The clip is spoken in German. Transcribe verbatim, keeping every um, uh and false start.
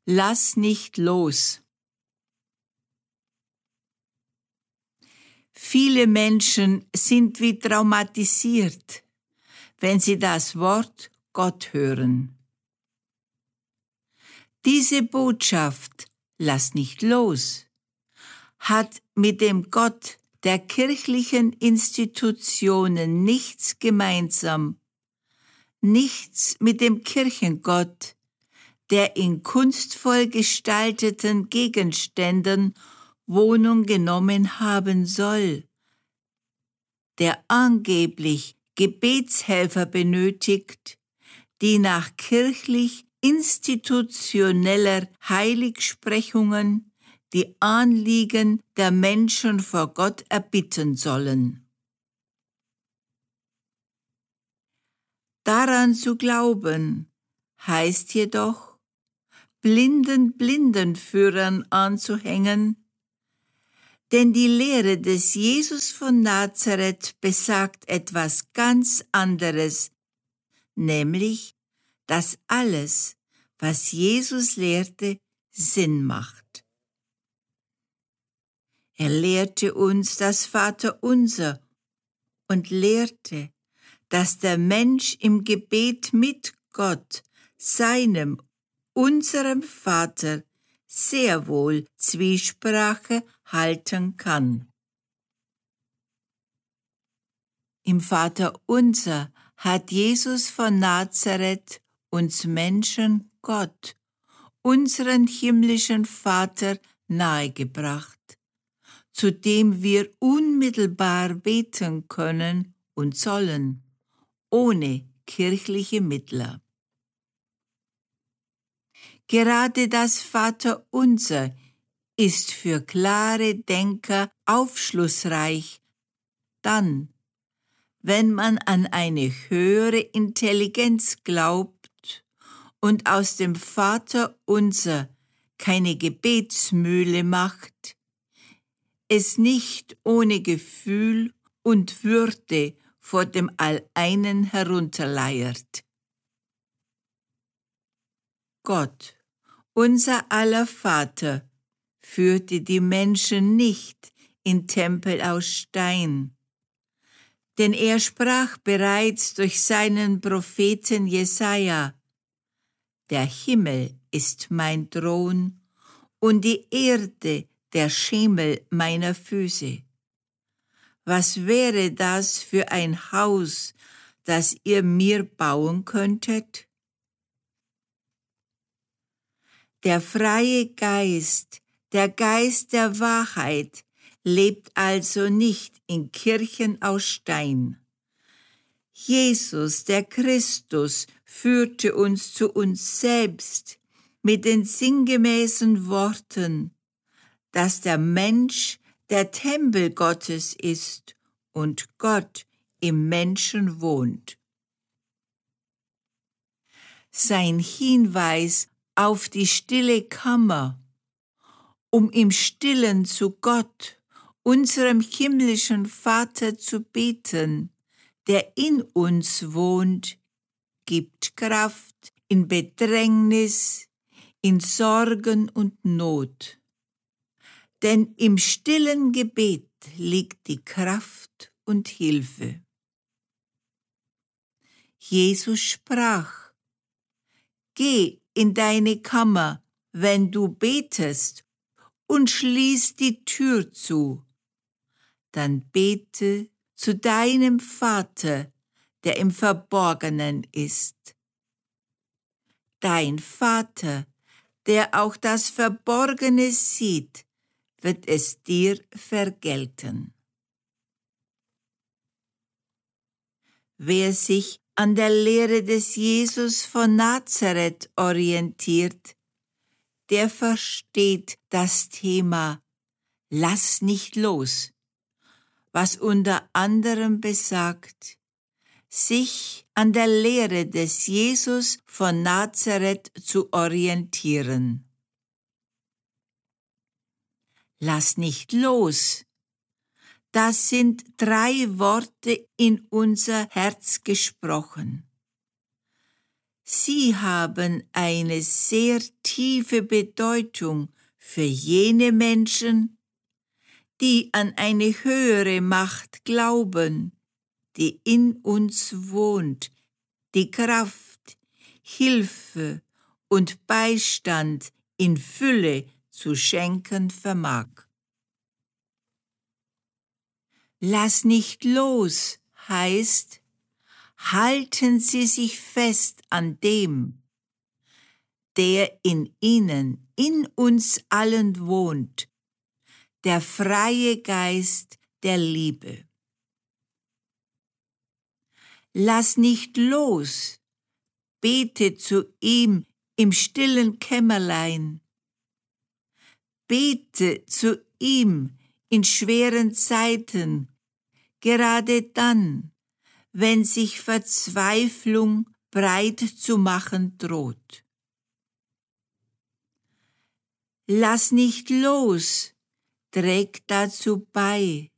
Lass nicht los. Viele Menschen sind wie traumatisiert, wenn sie das Wort Gott hören. Diese Botschaft, lass nicht los, hat mit dem Gott der kirchlichen Institutionen nichts gemeinsam, nichts mit dem Kirchengott, der in kunstvoll gestalteten Gegenständen Wohnung genommen haben soll, der angeblich Gebetshelfer benötigt, die nach kirchlich institutioneller Heiligsprechungen die Anliegen der Menschen vor Gott erbitten sollen. Daran zu glauben, heißt jedoch, blinden Blindenführern anzuhängen, denn die Lehre des Jesus von Nazareth besagt etwas ganz anderes, nämlich, dass alles, was Jesus lehrte, Sinn macht. Er lehrte uns das Vaterunser und lehrte, dass der Mensch im Gebet mit Gott, seinem, unserem Vater, sehr wohl Zwiesprache halten kann. Im Vaterunser hat Jesus von Nazareth uns Menschen Gott, unseren himmlischen Vater, nahegebracht, zu dem wir unmittelbar beten können und sollen, ohne kirchliche Mittler. Gerade das Vaterunser ist für klare Denker aufschlussreich, dann, wenn man an eine höhere Intelligenz glaubt und aus dem Vaterunser keine Gebetsmühle macht, es nicht ohne Gefühl und Würde vor dem Alleinen herunterleiert. Gott, unser aller Vater, führte die Menschen nicht in Tempel aus Stein, denn er sprach bereits durch seinen Propheten Jesaja: Der Himmel ist mein Thron und die Erde der Schemel meiner Füße. Was wäre das für ein Haus, das ihr mir bauen könntet? Der freie Geist, der Geist der Wahrheit, lebt also nicht in Kirchen aus Stein. Jesus, der Christus, führte uns zu uns selbst mit den sinngemäßen Worten, dass der Mensch der Tempel Gottes ist und Gott im Menschen wohnt. Sein Hinweis auf die stille Kammer, um im Stillen zu Gott, unserem himmlischen Vater, zu beten, der in uns wohnt, gibt Kraft in Bedrängnis, in Sorgen und Not. Denn im stillen Gebet liegt die Kraft und Hilfe. Jesus sprach: Geh in deine Kammer, wenn du betest, und schließ die Tür zu. Dann bete zu deinem Vater, der im Verborgenen ist. Dein Vater, der auch das Verborgene sieht, wird es dir vergelten. Wer sich an der Lehre des Jesus von Nazareth orientiert, der versteht das Thema Lass nicht los, was unter anderem besagt, sich an der Lehre des Jesus von Nazareth zu orientieren. Lass nicht los. Das sind drei Worte in unser Herz gesprochen. Sie haben eine sehr tiefe Bedeutung für jene Menschen, die an eine höhere Macht glauben, die in uns wohnt, die Kraft, Hilfe und Beistand in Fülle zu schenken vermag. Lass nicht los heißt, halten Sie sich fest an dem, der in Ihnen, in uns allen wohnt, der freie Geist der Liebe. Lass nicht los, bete zu ihm im stillen Kämmerlein. Bete zu ihm in schweren Zeiten, gerade dann, wenn sich Verzweiflung breit zu machen droht. Lass nicht los, trägt dazu bei,